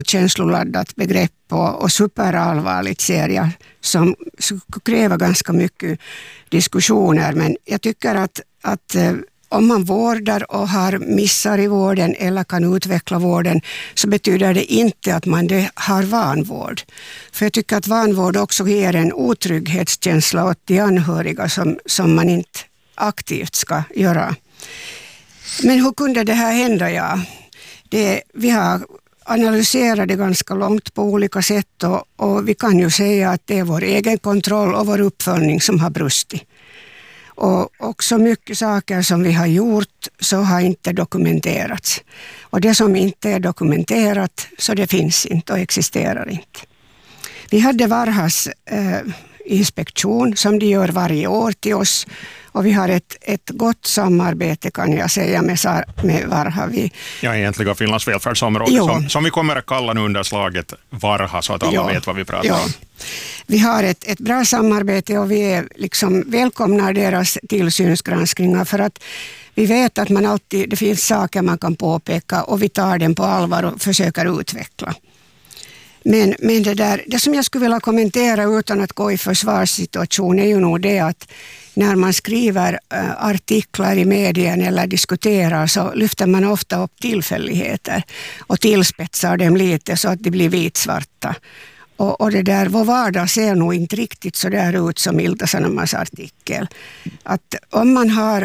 känsloladdat begrepp och superallvarligt ser jag, som kräver ganska mycket diskussioner. Men jag tycker att om man vårdar och har missar i vården eller kan utveckla vården, så betyder det inte att man har vanvård. För jag tycker att vanvård också ger en otrygghetskänsla åt de anhöriga som man inte aktivt ska göra. Men hur kunde det här hända? Ja, vi har analyserat det ganska långt på olika sätt och vi kan ju säga att det är vår egen kontroll och vår uppföljning som har brustit. Och också mycket saker som vi har gjort så har inte dokumenterats. Och det som inte är dokumenterat, så det finns inte och existerar inte. Vi hade Varhas inspektion som de gör varje år till oss. Och vi har ett gott samarbete, kan jag säga, med Varha. Ja, egentligen Finlands välfärdsområde som vi kommer att kalla nu under slaget Varha, så att alla vet vad vi pratar om. Vi har ett bra samarbete och vi välkomnar deras tillsynsgranskningar, för att vi vet att det finns saker man kan påpeka och vi tar den på allvar och försöker utveckla. Men det som jag skulle vilja kommentera utan att gå i försvarssituation är ju nog det att när man skriver artiklar i medien eller diskuterar, så lyfter man ofta upp tillfälligheter och tillspetsar dem lite så att det blir vitsvarta. Och det där, vår vardag ser nog inte riktigt så där ut som Ilta-Sanomas artikel. Att om man har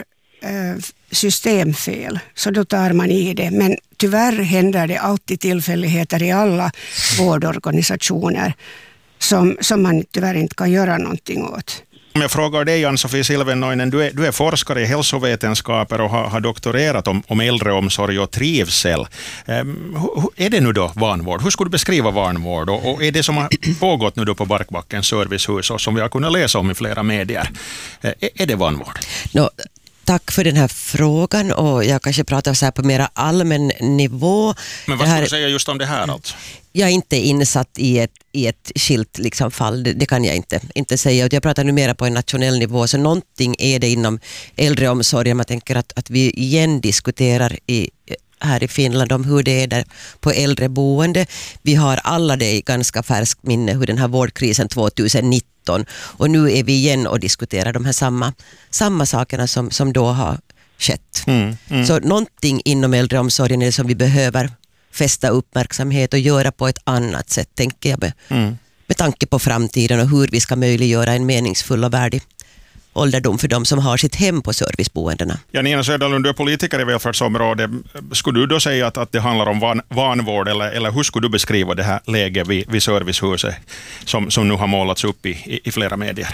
systemfel, så då tar man i det. Men tyvärr händer det alltid tillfälligheter i alla vårdorganisationer som man tyvärr inte kan göra någonting åt. Om jag frågar dig, Ann-Sofie Silvennoinen, du är forskare i hälsovetenskaper och har doktorerat om äldreomsorg och trivsel. Är det nu då vanvård? Hur skulle du beskriva vanvård? Och är det som har pågått nu då på Barkbackens servicehus och som vi har kunnat läsa om i flera medier, är det vanvård? Tack för den här frågan, och jag kanske pratar så här på mer allmän nivå. Men vad skulle du säga just om det här alltså? Jag är inte insatt i ett skilt fall, det kan jag inte säga. Jag pratar nu mera på en nationell nivå, så någonting är det inom äldreomsorgen. Man tänker att vi igen diskuterar här i Finland om hur det är där på äldreboende. Vi har alla det i ganska färskt minne, hur den här vårdkrisen 2019, och nu är vi igen och diskuterar de här samma sakerna som då har skett. Så någonting inom äldreomsorgen är det som vi behöver fästa uppmärksamhet och göra på ett annat sätt, tänker jag, med tanke på framtiden och hur vi ska möjliggöra en meningsfull och värdig ålderdom för de som har sitt hem på serviceboendena. Ja, Nina Söderlund, du är politiker i välfärdsområdet. Skulle du då säga att det handlar om vanvård, eller hur skulle du beskriva det här läget vid servicehuset som nu har målats upp i flera medier?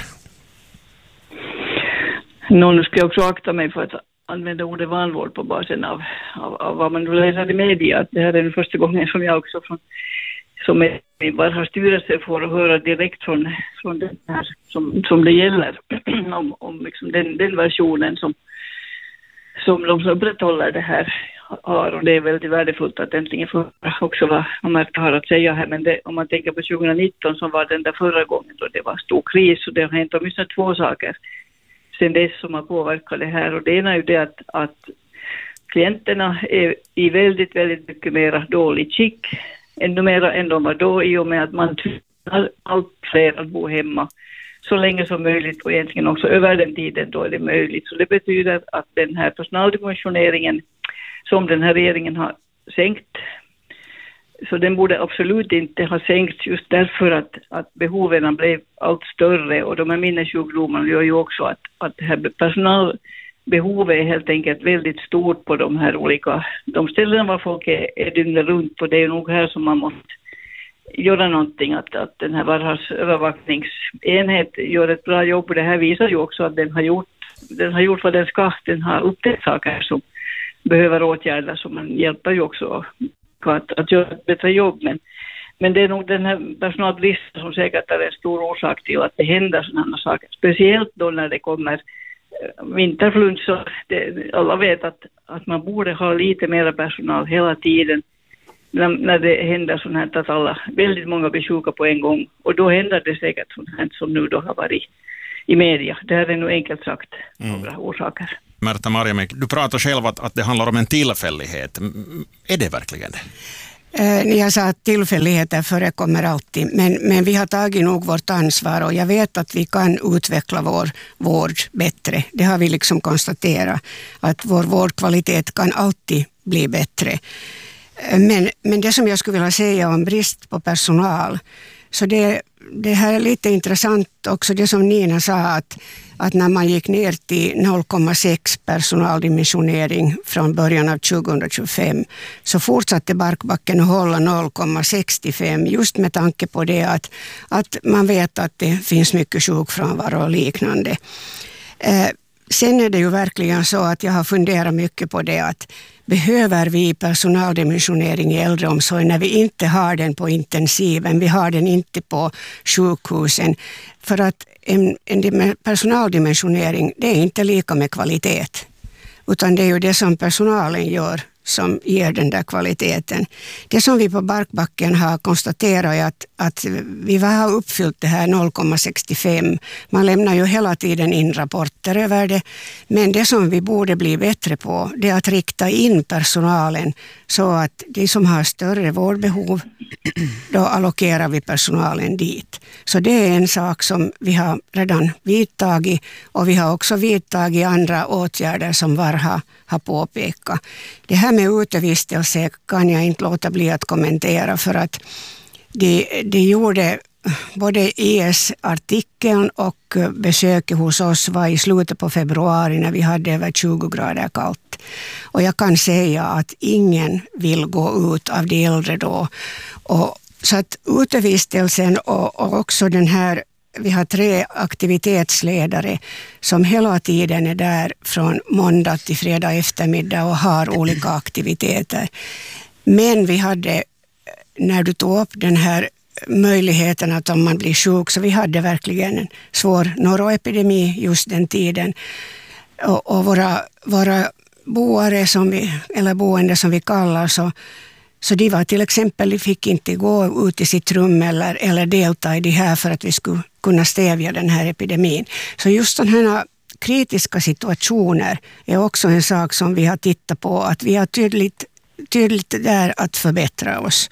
Nu ska jag också akta mig för att använda ordet vanvård på basen av vad man läser i media. Det här är den första gången som jag också som är i Varhas styrelse får höra direkt från den här som det gäller om den versionen som de som upprätthåller det här har, och det är väldigt värdefullt att äntligen få också vad Märta har att säga här. Men om man tänker på 2019 som var den där förra gången då det var stor kris, och det har hänt åtminstone två saker sen dess som har påverkat det här, och det ena är ju det att klienterna är i väldigt, väldigt mycket mer dåligt skick, ännu mer än de var då, i och med att man tvingar allt fler att bo hemma så länge som möjligt, och egentligen också över den tiden då är det möjligt. Så det betyder att den här personaldimensioneringen som den här regeringen har sänkt, så den borde absolut inte ha sänkts, just därför att behoven blev allt större, och de här minnessjukdomarna gör ju också att det här personalbehovet är helt enkelt väldigt stort på de här de ställen var folk är dygnet runt, och det är nog här som man måste göra någonting, att den här Varhas övervakningsenhet gör ett bra jobb, och det här visar ju också att den har gjort vad den ska. Den har upptäckt saker som behöver åtgärdas, så man hjälper ju också att göra ett bättre jobb, men det är nog den här personalbristen som säkert är en stor orsak till att det händer sådana saker, speciellt då när det kommer vinterfluensa. Alla vet att man borde ha lite mer personal hela tiden när det händer sånt här, att väldigt många blir sjuka på en gång, och då händer det säkert sånt här som nu då har varit i media. Det här är nog enkelt sagt några orsaker. Märta Marjamäki, du pratar själv att det handlar om en tillfällighet. Är det verkligen det? Jag sa att tillfälligheter förekommer alltid, men vi har tagit nog vårt ansvar och jag vet att vi kan utveckla vår vård bättre. Det har vi liksom konstaterat, att vår vårdkvalitet kan alltid bli bättre. Men det som jag skulle vilja säga om brist på personal, så det här är lite intressant också det som Nina sa, att när man gick ner till 0,6 personaldimensionering från början av 2025 så fortsatte Barkbacken att hålla 0,65 just med tanke på det att man vet att det finns mycket sjukfrånvaro och liknande. Sen är det ju verkligen så att jag har funderat mycket på det, att behöver vi personaldimensionering i äldreomsorg när vi inte har den på intensiven, vi har den inte på sjukhusen. För att en personaldimensionering, det är inte lika med kvalitet, utan det är ju det som personalen gör som ger den där kvaliteten. Det som vi på Barkbacken har konstaterat är att vi har uppfyllt det här 0,65. Man lämnar ju hela tiden in rapporter över det. Men det som vi borde bli bättre på, det är att rikta in personalen så att de som har större vårdbehov, då allokerar vi personalen dit. Så det är en sak som vi har redan vidtagit, och vi har också vidtagit andra åtgärder som Varha har påpekat. Det här med utevistelse kan jag inte låta bli att kommentera, för att det gjorde både IS-artikeln och besöket hos oss var i slutet på februari när vi hade över 20 grader kallt. Och jag kan säga att ingen vill gå ut av de äldre då. Och så att utevistelsen och också den här, vi har 3 aktivitetsledare som hela tiden är där från måndag till fredag eftermiddag och har olika aktiviteter. Men vi hade, när du tog upp den här möjligheten att om man blir sjuk, så vi hade verkligen en svår noroepidemi just den tiden. Och våra boare eller boende som vi kallar, så de var till exempel, de fick inte gå ut i sitt rum eller delta i det här för att vi skulle kunna stävja den här epidemin. Så just sådana här kritiska situationer är också en sak som vi har tittat på, att vi har tydligt där att förbättra oss.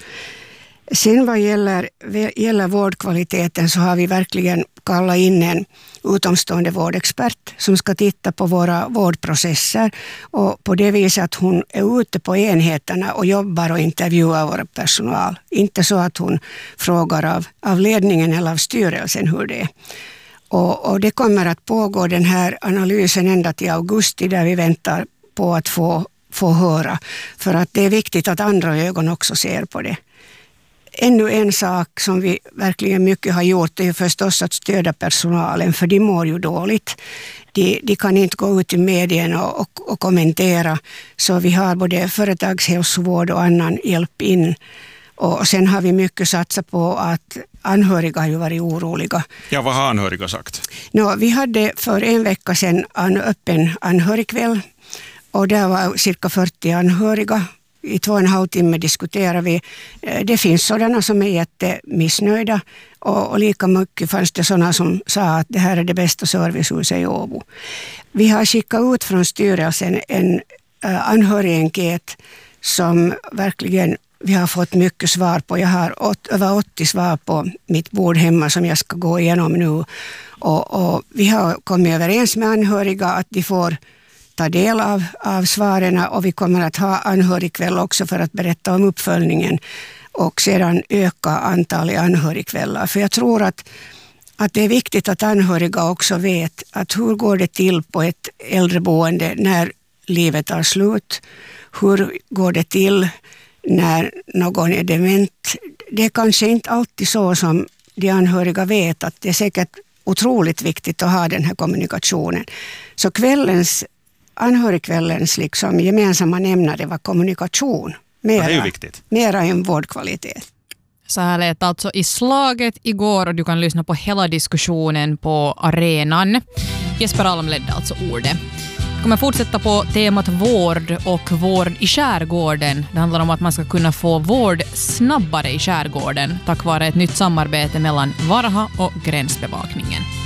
Sen vad gäller vårdkvaliteten så har vi verkligen kallat in en utomstående vårdexpert som ska titta på våra vårdprocesser, och på det viset att hon är ute på enheterna och jobbar och intervjuar vår personal. Inte så att hon frågar av ledningen eller av styrelsen hur det är. Och det kommer att pågå den här analysen ända till augusti, där vi väntar på att få höra. För att det är viktigt att andra ögon också ser på det. Ännu en sak som vi verkligen mycket har gjort är förstås att stödja personalen, för de mår ju dåligt. De kan inte gå ut i medierna och kommentera, så vi har både företagshälsovård och annan hjälp in. Och sen har vi mycket satsat på att anhöriga har ju varit oroliga. Ja, vad har anhöriga sagt? Vi hade för en vecka sedan en öppen anhörigkväll, och där var cirka 40 anhöriga. I 2,5 timmar diskuterar vi. Det finns sådana som är jättemissnöjda, och lika mycket fanns det sådana som sa att det här är det bästa servicehuset i Åbo. Vi har skickat ut från styrelsen en anhörigenkät som verkligen vi har fått mycket svar på. Jag har över 80 svar på mitt bord hemma som jag ska gå igenom nu. Och vi har kommit överens med anhöriga att de får ta del av svaren, och vi kommer att ha anhörigkväll också för att berätta om uppföljningen och sedan öka antalet anhörigkvällar. För jag tror att det är viktigt att anhöriga också vet att hur går det till på ett äldreboende när livet tar slut. Hur går det till när någon är dement? Det är kanske inte alltid så som de anhöriga vet, att det är säkert otroligt viktigt att ha den här kommunikationen. Så anhörigkvällens liksom gemensamma nämnare var kommunikation. Mera, det är ju viktigt. Mera än vårdkvalitet. Så här lät alltså i slaget igår, och du kan lyssna på hela diskussionen på arenan. Jesper Alm ledde alltså ordet. Vi kommer fortsätta på temat vård och vård i skärgården. Det handlar om att man ska kunna få vård snabbare i skärgården tack vare ett nytt samarbete mellan Varha och gränsbevakningen.